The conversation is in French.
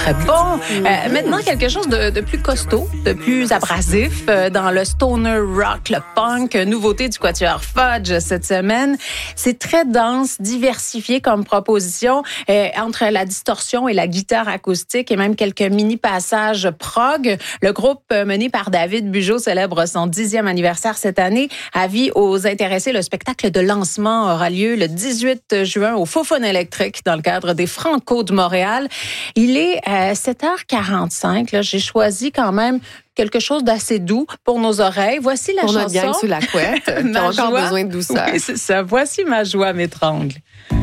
très bon. Maintenant, quelque chose de plus costaud, de plus abrasif dans le stoner rock, le punk, nouveauté du Quatuor Fudge cette semaine. C'est très dense, diversifié comme proposition entre la distorsion et la guitare acoustique et même quelques mini-passages prog. Le groupe mené par David Bugeaud célèbre son 10e anniversaire cette année. Avis aux intéressés, le spectacle de lancement aura lieu le 18 juin au Faux-Fun électrique dans le cadre des Franco de Montréal. Il est 7h45. Là, j'ai choisi quand même quelque chose d'assez doux pour nos oreilles. Voici la chanson. Pour notre gang sous la couette, qui a encore besoin de douceur. Oui, c'est ça. Voici ma joie m'étrangle.